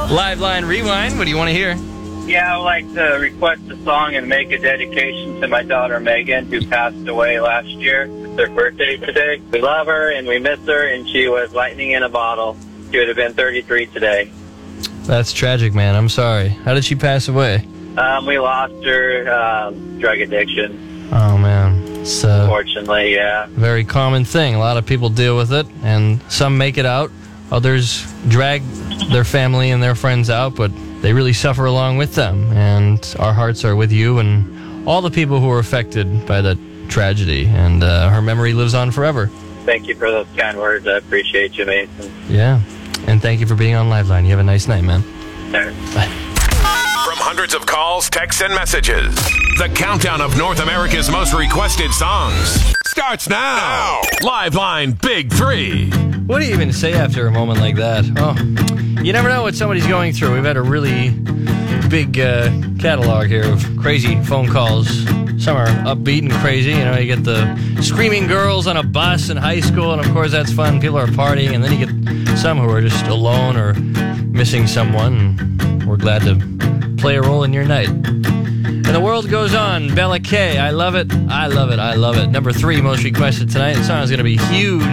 Live Line Rewind, what do you want to hear? Yeah, I would like to request a song and make a dedication to my daughter Megan, who passed away last year. It's her birthday today. We love her and we miss her, and she was lightning in a bottle. She would have been 33 today. That's tragic, man. I'm sorry. How did she pass away? We lost her, drug addiction. Oh, man. It's Unfortunately, yeah. very common thing. A lot of people deal with it, and some make it out. Others drag their family and their friends out, but they really suffer along with them. And our hearts are with you and all the people who were affected by that tragedy. And her memory lives on forever. Thank you for those kind words. I appreciate you, Mason. Yeah. And thank you for being on Liveline. You have a nice night, man. Sure. Bye. From hundreds of calls, texts, and messages, the countdown of North America's most requested songs starts now. Liveline Big 3. What do you even say after a moment like that? Oh, you never know what somebody's going through. We've had a really big catalog here of crazy phone calls. Some are upbeat and crazy. You know, you get the screaming girls on a bus in high school, and of course that's fun. People are partying, and then you get some who are just alone or missing someone. And we're glad to play a role in your night. And the world goes on. Bella K, I love it. I love it. I love it. Number 3 most requested tonight. The song is going to be huge.